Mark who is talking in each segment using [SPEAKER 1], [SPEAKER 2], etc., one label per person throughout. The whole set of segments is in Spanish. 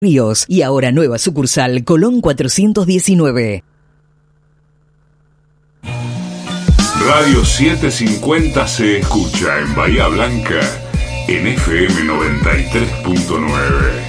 [SPEAKER 1] Ríos y ahora nueva sucursal Colón 419.
[SPEAKER 2] Radio 750 se escucha en Bahía Blanca en FM 93.9.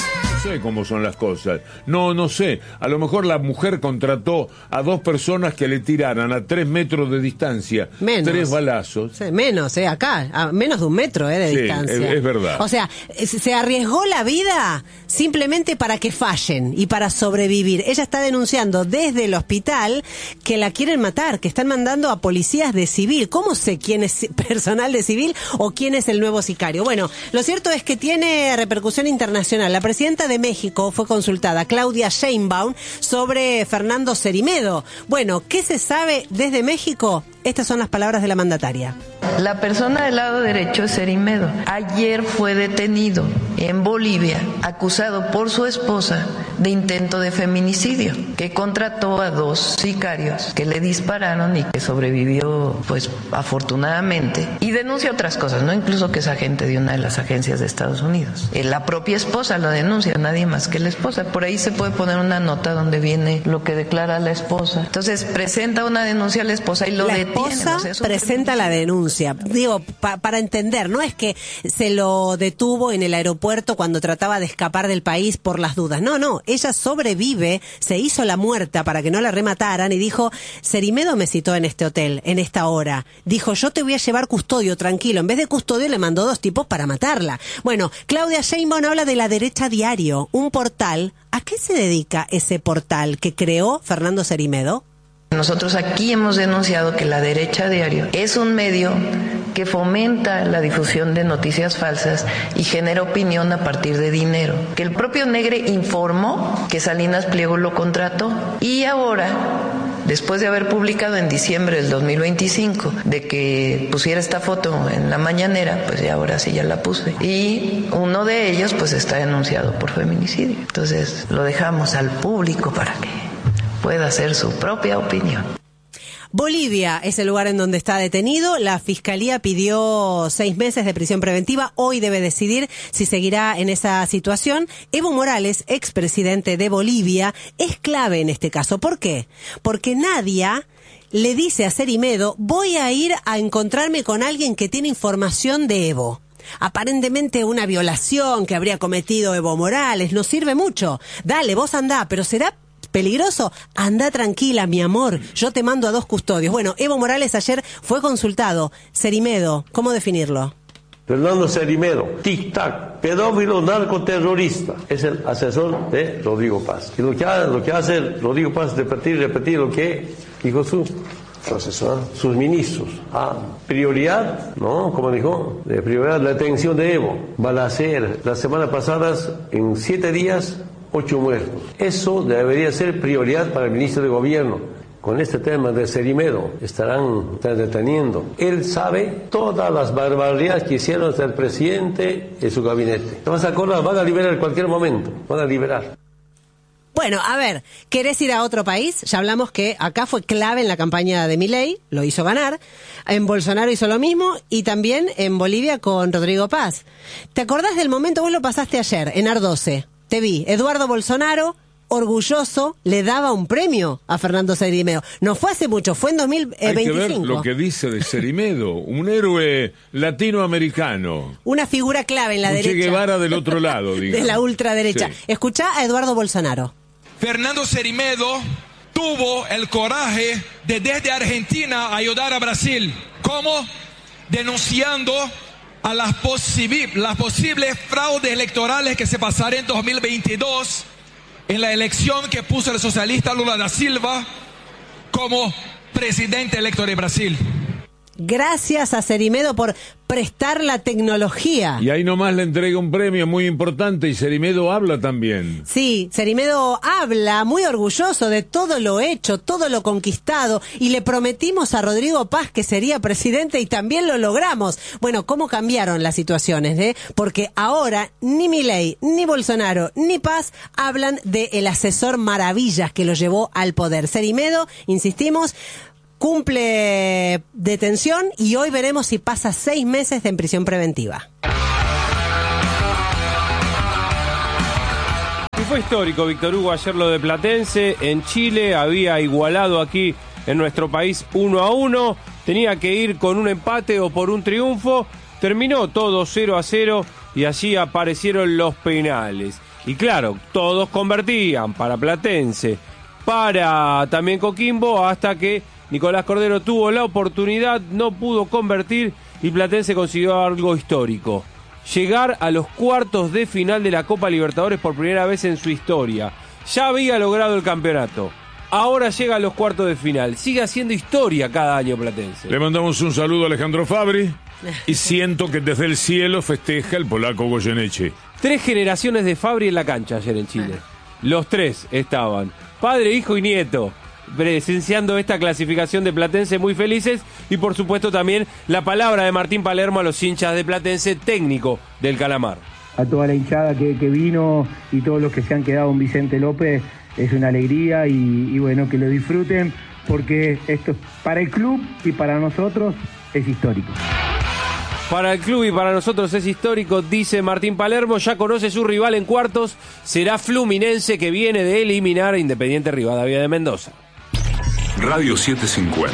[SPEAKER 3] No sé cómo son las cosas. No sé. A lo mejor la mujer contrató a dos personas que le tiraran a 3 metros de distancia
[SPEAKER 4] menos.
[SPEAKER 3] 3 balazos.
[SPEAKER 4] Sí, menos, acá, a menos de 1 metro de distancia.
[SPEAKER 3] Es verdad.
[SPEAKER 4] O sea, se arriesgó la vida simplemente para que fallen y para sobrevivir. Ella está denunciando desde el hospital que la quieren matar, que están mandando a policías de civil. ¿Cómo sé quién es personal de civil o quién es el nuevo sicario? Bueno, lo cierto es que tiene repercusión internacional. La presidenta de México fue consultada, Claudia Sheinbaum, sobre Fernando Cerimedo. Bueno, ¿qué se sabe desde México? Estas son las palabras de la mandataria.
[SPEAKER 5] La persona del lado derecho es Cerimedo. Ayer fue detenido en Bolivia, acusado por su esposa de intento de feminicidio, que contrató a 2 sicarios que le dispararon y que sobrevivió, pues afortunadamente, y denuncia otras cosas, ¿no? Incluso que es agente de una de las agencias de Estados Unidos. La propia esposa lo denuncia, nadie más que la esposa. Por ahí se puede poner una nota donde viene lo que declara la esposa. Entonces presenta una denuncia a la esposa y lo detiene.
[SPEAKER 4] La esposa presenta la denuncia. Digo, para entender, no es que se lo detuvo en el aeropuerto cuando trataba de escapar del país por las dudas. No, ella sobrevive, se hizo la muerta para que no la remataran y dijo, Cerimedo me citó en este hotel, en esta hora. Dijo, yo te voy a llevar custodio, tranquilo. En vez de custodio le mandó 2 tipos para matarla. Bueno, Claudia Sheinbaum habla de La Derecha Diario, un portal. ¿A qué se dedica ese portal que creó Fernando Cerimedo?
[SPEAKER 5] Nosotros aquí hemos denunciado que La Derecha Diario es un medio que fomenta la difusión de noticias falsas y genera opinión a partir de dinero. Que el propio Negre informó que Salinas Pliego lo contrató y ahora, después de haber publicado en diciembre del 2025 de que pusiera esta foto en la mañanera, pues ya ahora sí ya la puse. Y uno de ellos pues está denunciado por feminicidio. Entonces lo dejamos al público para que pueda hacer su propia opinión.
[SPEAKER 4] Bolivia es el lugar en donde está detenido. La Fiscalía pidió 6 meses de prisión preventiva. Hoy debe decidir si seguirá en esa situación. Evo Morales, expresidente de Bolivia, es clave en este caso. ¿Por qué? Porque Nadia le dice a Cerimedo, voy a ir a encontrarme con alguien que tiene información de Evo. Aparentemente una violación que habría cometido Evo Morales. No sirve mucho. Dale, vos andá, pero será peligroso. Anda tranquila, mi amor. Yo te mando a 2 custodios. Bueno, Evo Morales ayer fue consultado. Cerimedo, ¿cómo definirlo?
[SPEAKER 6] Fernando Cerimedo, tic-tac, pedófilo narcoterrorista. Es el asesor de Rodrigo Paz. Y lo que hace Rodrigo Paz es repetir lo que dijo su asesor, sus ministros. Prioridad, ¿no? Como dijo, de prioridad la detención de Evo. Balacera. La semana pasada, en 7 días, 8 muertos. Eso debería ser prioridad para el ministro de Gobierno. Con este tema de Cerimedo están deteniendo. Él sabe todas las barbaridades que hicieron hasta el presidente y su gabinete. ¿Te vas a acordar? Van a liberar en cualquier momento. Van a liberar.
[SPEAKER 4] Bueno, a ver, ¿querés ir a otro país? Ya hablamos que acá fue clave en la campaña de Milei, lo hizo ganar. En Bolsonaro hizo lo mismo y también en Bolivia con Rodrigo Paz. ¿Te acordás del momento? Vos lo pasaste ayer, en Ar-12. Te vi, Eduardo Bolsonaro, orgulloso, le daba un premio a Fernando Cerimedo. No fue hace mucho, fue en 2025. Hay que ver
[SPEAKER 3] lo que dice de Cerimedo, un héroe latinoamericano.
[SPEAKER 4] Una figura clave en la derecha.
[SPEAKER 3] Che Guevara del otro lado, digamos.
[SPEAKER 4] De la ultraderecha. Sí. Escuchá a Eduardo Bolsonaro.
[SPEAKER 7] Fernando Cerimedo tuvo el coraje de desde Argentina ayudar a Brasil. ¿Cómo? Denunciando a las posibles fraudes electorales que se pasarán en 2022 en la elección que puso el socialista Lula da Silva como presidente electo de Brasil.
[SPEAKER 4] Gracias a Cerimedo por prestar la tecnología.
[SPEAKER 3] Y ahí nomás le entrega un premio muy importante y Cerimedo habla también.
[SPEAKER 4] Sí, Cerimedo habla muy orgulloso de todo lo hecho, todo lo conquistado, y le prometimos a Rodrigo Paz que sería presidente y también lo logramos. Bueno, ¿cómo cambiaron las situaciones? Porque ahora ni Milei, ni Bolsonaro, ni Paz hablan de el asesor Maravillas que lo llevó al poder. Cerimedo, insistimos, cumple detención y hoy veremos si pasa 6 meses en prisión preventiva.
[SPEAKER 8] fue histórico, Víctor Hugo, ayer lo de Platense. En Chile había igualado aquí en nuestro país 1-1. Tenía que ir con un empate o por un triunfo. Terminó todo 0-0 y allí aparecieron los penales. Y claro, todos convertían para Platense, para también Coquimbo, hasta que Nicolás Cordero tuvo la oportunidad, no pudo convertir y Platense consiguió algo histórico: llegar a los cuartos de final de la Copa Libertadores por primera vez en su historia. Ya había logrado el campeonato, ahora llega a los cuartos de final. Sigue haciendo historia cada año Platense.
[SPEAKER 3] Le mandamos un saludo a Alejandro Fabri y siento que desde el cielo festeja el polaco Goyeneche.
[SPEAKER 8] 3 generaciones de Fabri en la cancha ayer en Chile. Los 3 estaban, padre, hijo y nieto, presenciando esta clasificación de Platense, muy felices. Y por supuesto también la palabra de Martín Palermo a los hinchas de Platense, técnico del Calamar.
[SPEAKER 9] A toda la hinchada que vino y todos los que se han quedado en Vicente López, es una alegría y bueno, que lo disfruten, porque esto para el club y para nosotros es histórico.
[SPEAKER 8] Para el club y para nosotros es histórico, dice Martín Palermo. Ya conoce su rival en cuartos, será Fluminense, que viene de eliminar a Independiente Rivadavia de Mendoza.
[SPEAKER 2] Radio 750.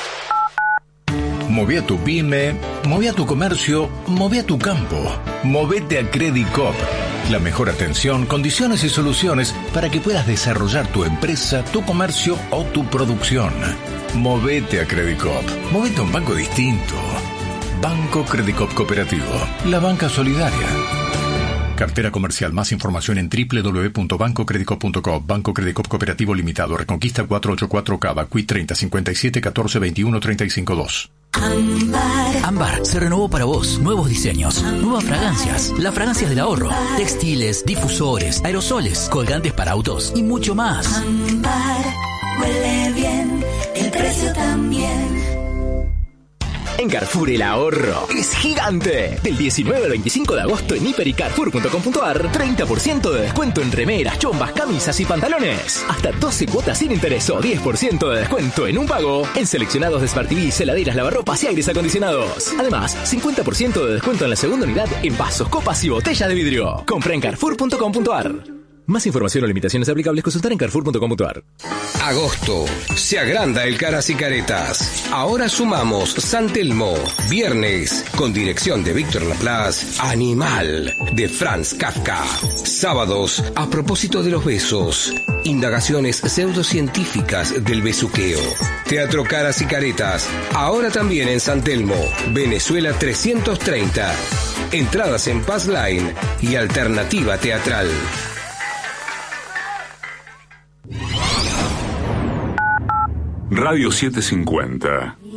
[SPEAKER 10] Moví a tu pyme, moví a tu comercio, moví a tu campo. Movete a Credit Coop. La mejor atención, condiciones y soluciones para que puedas desarrollar tu empresa, tu comercio o tu producción. Movete a Credit Coop. Movete a un banco distinto. Banco Credit Coop Cooperativo. La banca solidaria. Cartera comercial. Más información en www.bancocreditcoop.com. Banco Credit Coop Cooperativo Limitado. Reconquista 484 Cava. Quit 30 57 14 21 35 2.
[SPEAKER 11] Ámbar se renovó para vos. Nuevos diseños, nuevas fragancias, las fragancias del ahorro, textiles, difusores, aerosoles, colgantes para autos y mucho más.
[SPEAKER 12] Ámbar huele bien, el precio también.
[SPEAKER 13] En Carrefour el ahorro es gigante. Del 19 al 25 de agosto en hiper y carrefour.com.ar, 30% de descuento en remeras, chombas, camisas y pantalones. Hasta 12 cuotas sin interés o 10% de descuento en un pago en seleccionados Smart TV, heladeras, lavarropas y aires acondicionados. Además, 50% de descuento en la segunda unidad en vasos, copas y botellas de vidrio. Compra en carrefour.com.ar. Más información o limitaciones aplicables, consultar en carrefour.com.ar.
[SPEAKER 14] Agosto. Se agranda el Caras y Caretas. Ahora sumamos San Telmo. Viernes, con dirección de Víctor Laplace, Animal, de Franz Kafka. Sábados, a propósito de los besos. Indagaciones pseudocientíficas del besuqueo. Teatro Caras y Caretas. Ahora también en San Telmo, Venezuela 330. Entradas en Pass Line y Alternativa Teatral.
[SPEAKER 2] Radio 750.